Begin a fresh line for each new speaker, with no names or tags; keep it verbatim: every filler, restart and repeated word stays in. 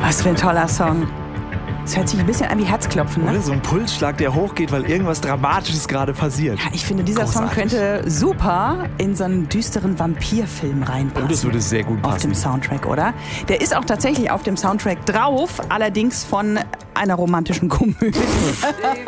Was für ein toller Song. Es hört sich ein bisschen an wie Herzklopfen, ne?
Oder so ein Pulsschlag, der hochgeht, weil irgendwas Dramatisches gerade passiert.
Ja, ich finde, dieser Großartig. Song könnte super in so einen düsteren Vampirfilm reinpassen.
Oh, das würde sehr gut passen.
Auf dem Soundtrack, oder? Der ist auch tatsächlich auf dem Soundtrack drauf, allerdings von einer romantischen Komödie.